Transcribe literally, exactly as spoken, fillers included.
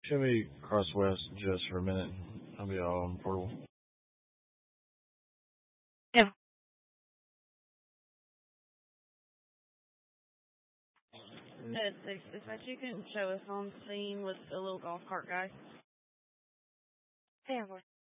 Show me cross west just for a minute. I'll be all on portable. Yeah. Med six dispatch, you can show us on scene with the little golf cart guy. Hey,